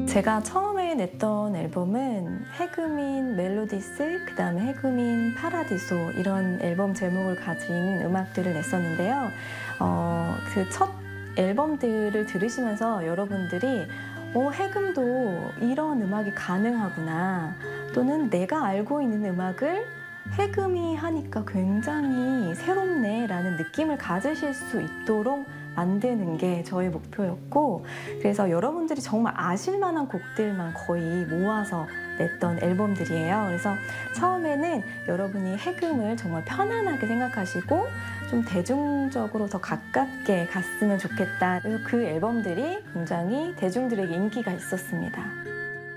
제가 처음에 냈던 앨범은 해금인 멜로디스, 그 다음에 해금인 파라디소 이런 앨범 제목을 가진 음악들을 냈었는데요. 그 첫 앨범들을 들으시면서 여러분들이 해금도 이런 음악이 가능하구나, 또는 내가 알고 있는 음악을 해금이 하니까 굉장히 새롭네 라는 느낌을 가지실 수 있도록 만드는 게 저의 목표였고, 그래서 여러분들이 정말 아실 만한 곡들만 거의 모아서 냈던 앨범들이에요. 그래서 처음에는 여러분이 해금을 정말 편안하게 생각하시고 좀 대중적으로 더 가깝게 갔으면 좋겠다. 그래서 그 앨범들이 굉장히 대중들에게 인기가 있었습니다.